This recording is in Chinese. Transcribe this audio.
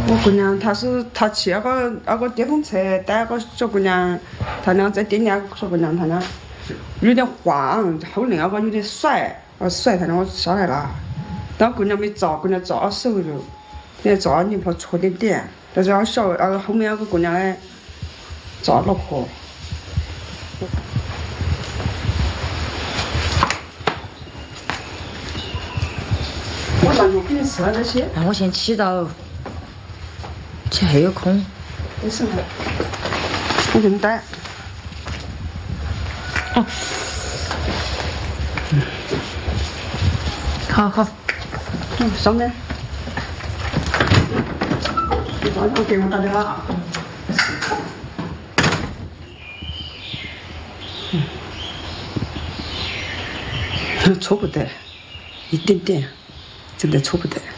我姑娘她骑那个电动车带个小姑娘，他俩在店里小姑娘他俩有点晃，后面那个有点甩，甩他俩我下来了，但姑娘没遭，姑娘遭手就，人家遭你怕戳点点，但是后面那个姑娘呢遭脑壳。我让你给你吃了这些。 那我先起到，这还有空。 没事，我给你带。 好。 上面。你给我打电话。戳不得，一点点，真的戳不得。